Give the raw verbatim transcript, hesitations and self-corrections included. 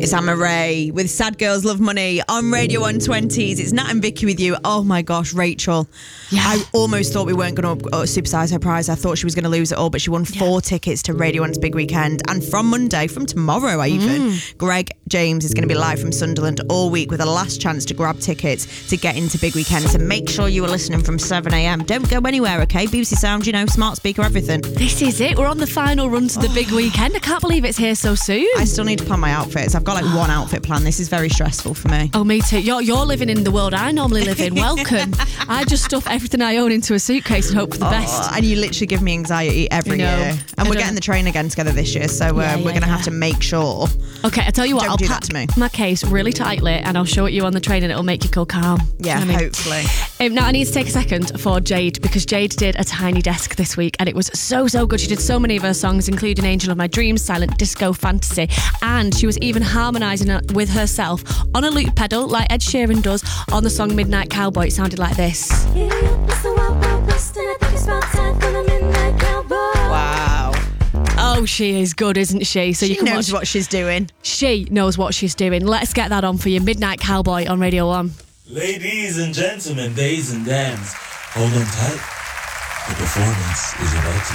It's Amma Ray with Sad Girls Love Money on Radio one twenties. It's Nat and Vicky with you. Oh my gosh, Rachel. Yeah. I almost thought we weren't going to uh, supersize her prize. I thought she was going to lose it all, but she won four yeah. tickets to Radio one's Big Weekend. And from Monday, from tomorrow even, mm. Greg James is going to be live from Sunderland all week with a last chance to grab tickets to get into Big Weekend. So make sure you are listening from seven a.m. Don't go anywhere, okay? B B C Sound, you know, smart speaker, everything. This is it. We're on the final run to the oh. Big Weekend. I can't believe it's here so soon. I still need to plan my outfits. I've got like one outfit plan. This is very stressful for me. Oh, me too. You're, you're living in the world I normally live in. Welcome. I just stuff everything I own into a suitcase and hope for the oh, best. And you literally give me anxiety every year. And I we're getting the train again together this year, so uh, yeah, yeah, we're going to yeah. have to make sure. Okay, I tell you what, Don't I'll do pack that to me. my case really tightly and I'll show it you on the train and it'll make you go calm. Yeah, you know hopefully. I mean? um, now, I need to take a second for Jade because Jade did a Tiny Desk this week and it was so, so good. She did so many of her songs, including Angel of My Dreams, Silent Disco, Fantasy, and she was even harmonising with herself on a loop pedal like Ed Sheeran does on the song Midnight Cowboy. It sounded like this. Wow. Oh, she is good, isn't she? So she you can knows watch. what she's doing. She knows what she's doing. Let's get that on for you. Midnight Cowboy on Radio one. Ladies and gentlemen, days and dams, hold on tight. The performance is about to